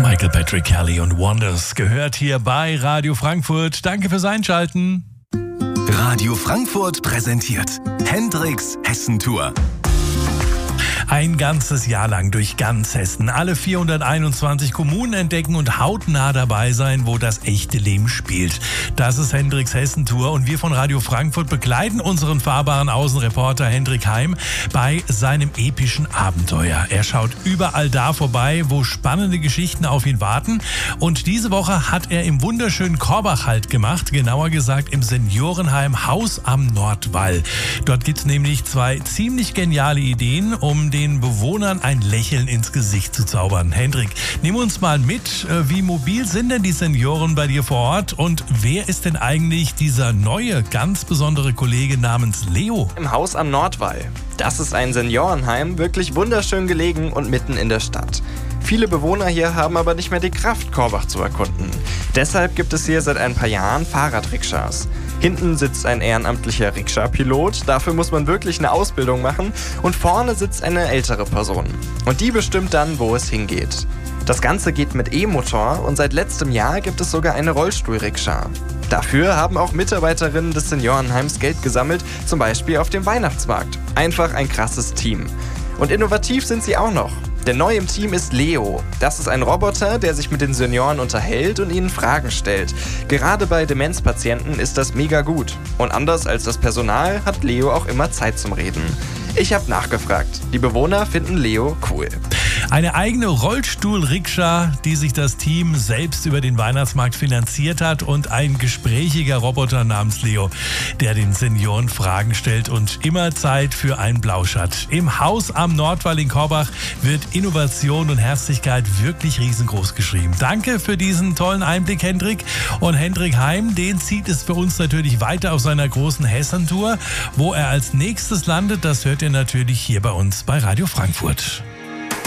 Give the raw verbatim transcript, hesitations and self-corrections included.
Michael Patrick Kelly und Wonders gehört hier bei Radio Frankfurt. Danke fürs Einschalten. Radio Frankfurt präsentiert Hendrix Hessentour. Ein ganzes Jahr lang durch ganz Hessen, alle vierhunderteinundzwanzig Kommunen entdecken und hautnah dabei sein, wo das echte Leben spielt. Das ist Hendrix Hessentour und wir von Radio Frankfurt begleiten unseren fahrbaren Außenreporter Hendrik Heim bei seinem epischen Abenteuer. Er schaut überall da vorbei, wo spannende Geschichten auf ihn warten. Und diese Woche hat er im wunderschönen Korbach Halt gemacht, genauer gesagt im Seniorenheim Haus am Nordwall. Dort gibt es nämlich zwei ziemlich geniale Ideen, um den Bewohnern ein Lächeln ins Gesicht zu zaubern. Hendrik, nimm uns mal mit, wie mobil sind denn die Senioren bei dir vor Ort und wer ist denn eigentlich dieser neue, ganz besondere Kollege namens Leo? Im Haus am Nordwall. Das ist ein Seniorenheim, wirklich wunderschön gelegen und mitten in der Stadt. Viele Bewohner hier haben aber nicht mehr die Kraft, Korbach zu erkunden. Deshalb gibt es hier seit ein paar Jahren Fahrradrikschas. Hinten sitzt ein ehrenamtlicher Rikscha-Pilot, dafür muss man wirklich eine Ausbildung machen und vorne sitzt eine ältere Person. Und die bestimmt dann, wo es hingeht. Das Ganze geht mit E-Motor und seit letztem Jahr gibt es sogar eine Rollstuhl-Rikscha. Dafür haben auch Mitarbeiterinnen des Seniorenheims Geld gesammelt, zum Beispiel auf dem Weihnachtsmarkt. Einfach ein krasses Team. Und innovativ sind sie auch noch. Denn neu im Team ist Leo. Das ist ein Roboter, der sich mit den Senioren unterhält und ihnen Fragen stellt. Gerade bei Demenzpatienten ist das mega gut. Und anders als das Personal hat Leo auch immer Zeit zum Reden. Ich habe nachgefragt. Die Bewohner finden Leo cool. Eine eigene Rollstuhl-Rikscha, die sich das Team selbst über den Weihnachtsmarkt finanziert hat und ein gesprächiger Roboter namens Leo, der den Senioren Fragen stellt und immer Zeit für einen Blausch hat. Im Haus am Nordwall in Korbach wird Innovation und Herzlichkeit wirklich riesengroß geschrieben. Danke für diesen tollen Einblick, Hendrik. Und Hendrik Heim, den zieht es für uns natürlich weiter auf seiner großen Hessentour. Wo er als nächstes landet, das hört ihr natürlich hier bei uns bei Radio Frankfurt.